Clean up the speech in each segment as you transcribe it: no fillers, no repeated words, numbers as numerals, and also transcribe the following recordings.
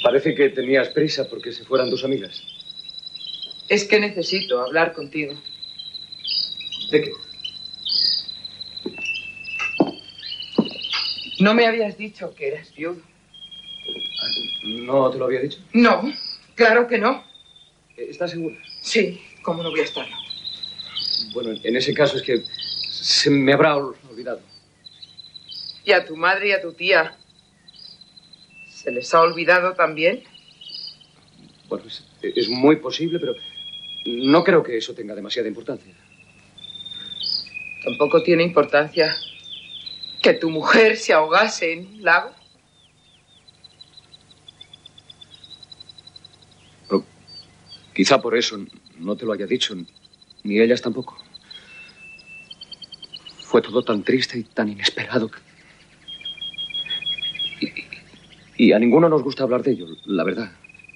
Parece que tenías prisa porque se fueran tus amigas. Es que necesito hablar contigo. ¿De qué? ¿No me habías dicho que eras viudo? ¿No te lo había dicho? No, claro que no. ¿Estás segura? Sí, ¿cómo no voy a estarlo? Bueno, en ese caso es que se me habrá olvidado. ¿Y a tu madre y a tu tía se les ha olvidado también? Bueno, es muy posible, pero no creo que eso tenga demasiada importancia. ¿Tampoco tiene importancia que tu mujer se ahogase en un lago? Pero quizá por eso no te lo haya dicho, ni ellas tampoco. Fue todo tan triste y tan inesperado. Y a ninguno nos gusta hablar de ello, la verdad.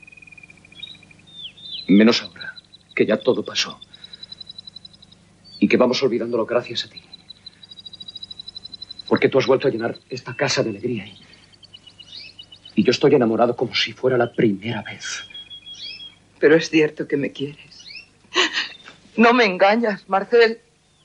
Menos ahora, que ya todo pasó. Y que vamos olvidándolo gracias a ti. Porque tú has vuelto a llenar esta casa de alegría. Y yo estoy enamorado como si fuera la primera vez. Pero es cierto que me quieres. No me engañas, Marcel.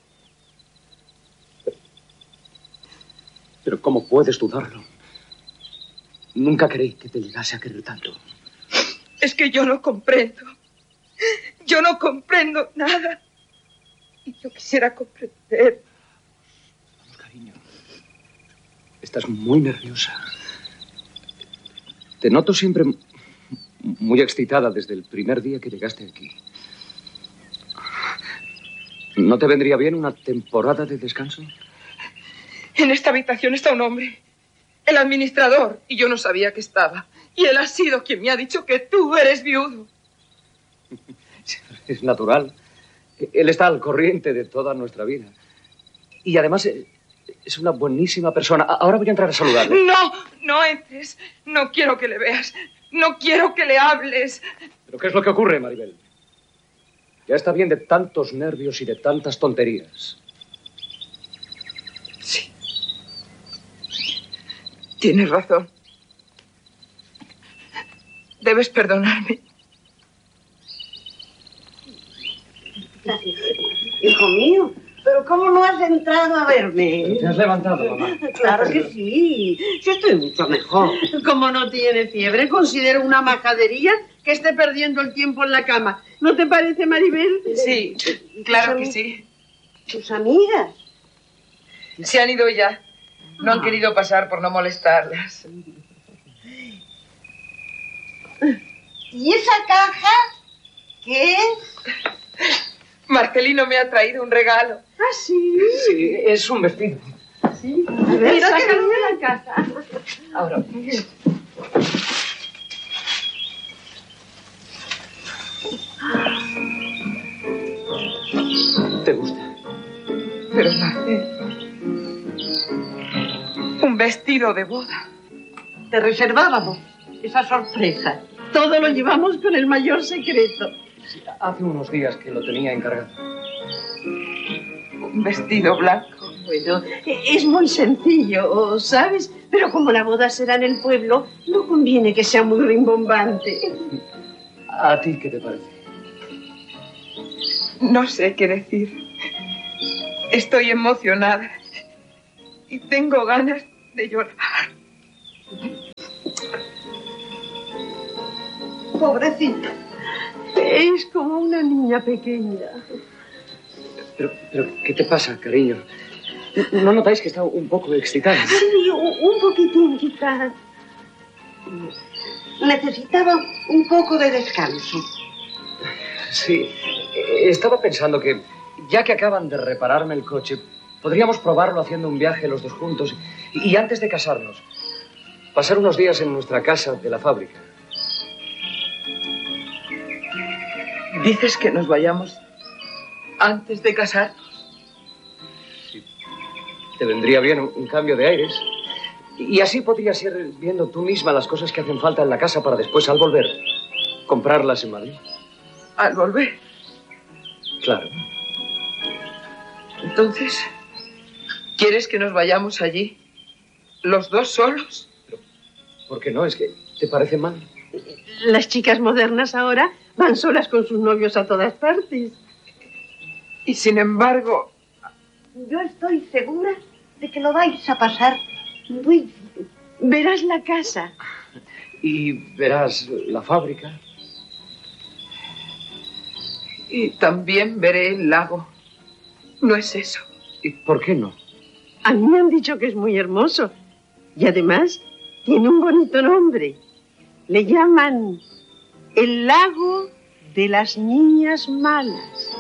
Pero ¿cómo puedes dudarlo? Nunca creí que te llegase a querer tanto. Es que yo no comprendo. Yo no comprendo nada. Y yo quisiera comprender. Vamos, cariño. Estás muy nerviosa. Te noto siempre muy excitada desde el primer día que llegaste aquí. ¿No te vendría bien una temporada de descanso? En esta habitación está un hombre, el administrador, y yo no sabía que estaba. Y él ha sido quien me ha dicho que tú eres viudo. Es natural. Él está al corriente de toda nuestra vida. Y además es una buenísima persona. Ahora voy a entrar a saludarle. No, no entres. No quiero que le veas. No quiero que le hables. ¿Pero qué es lo que ocurre, Maribel? Ya está bien de tantos nervios y de tantas tonterías. Sí. Tienes razón. Debes perdonarme. Hijo mío, ¿pero cómo no has entrado a verme? ¿Te has levantado, mamá? Claro que sí. Yo estoy mucho mejor. Como no tiene fiebre, considero una majadería que esté perdiendo el tiempo en la cama. ¿No te parece, Maribel? Sí, claro que sí. ¿Tus amigas? Se han ido ya. No han querido pasar por no molestarlas. ¿Y esa caja qué es? Marcelino me ha traído un regalo. ¿Ah, sí? Sí, es un vestido. Sí. A ver, sácalo de la casa. Ahora. ¿Te gusta? Pero Marcel, un vestido de boda. Te reservábamos esa sorpresa. Todo lo llevamos con el mayor secreto. Sí, hace unos días que lo tenía encargado. Un vestido blanco. Bueno, es muy sencillo, ¿sabes? Pero como la boda será en el pueblo, no conviene que sea muy rimbombante. ¿A ti qué te parece? No sé qué decir. Estoy emocionada. Y tengo ganas de llorar. Pobrecita. Es como una niña pequeña. Pero, ¿qué te pasa, cariño? ¿No notáis que está un poco excitada? Sí, un poquitín quizás. Necesitaba un poco de descanso. Sí, estaba pensando que, ya que acaban de repararme el coche, podríamos probarlo haciendo un viaje los dos juntos y antes de casarnos, pasar unos días en nuestra casa de la fábrica. ¿Dices que nos vayamos antes de casarnos? Sí. Te vendría bien un cambio de aires. Y así podrías ir viendo tú misma las cosas que hacen falta en la casa para después, al volver, comprarlas en Madrid. ¿Al volver? Claro. Entonces, ¿quieres que nos vayamos allí? ¿Los dos solos? Pero, ¿por qué no? ¿Es que te parece mal? Las chicas modernas ahora van solas con sus novios a todas partes. Y sin embargo... Yo estoy segura de que lo vais a pasar muy bien. Verás la casa. Y verás la fábrica. Y también veré el lago. ¿No es eso? ¿Y por qué no? A mí me han dicho que es muy hermoso. Y además tiene un bonito nombre. Le llaman el lago de las niñas malas.